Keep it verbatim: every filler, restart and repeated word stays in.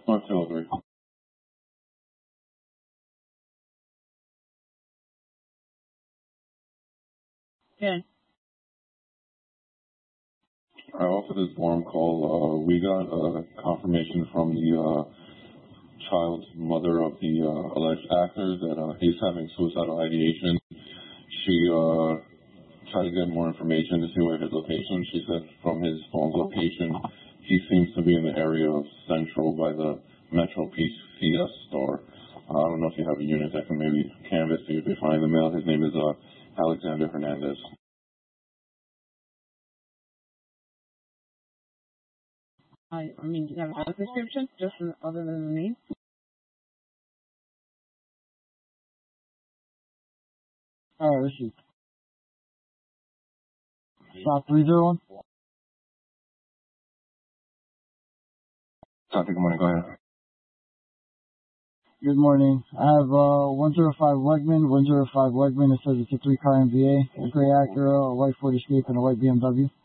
North Hillary. Okay. I offered this warm call. Uh, we got uh, confirmation from the uh, child's mother of the uh, alleged actor that uh, he's having suicidal ideation. She uh, tried to get more information to see where his location. She said from his phone location, he seems to be in the area of Central by the Metro P C S store. Uh, I don't know if you have a unit that can maybe canvas so you can find the mail. His name is uh, Alexander Hernandez. I, I mean, do you have a description just other than the name? Alright, let's see. Stop three zero one. Copy, good morning, go ahead. Good morning. I have uh one zero five Wegman, one zero five Wegman. It says it's a three car M V A, a gray Acura, a white Ford Escape, and a white B M W.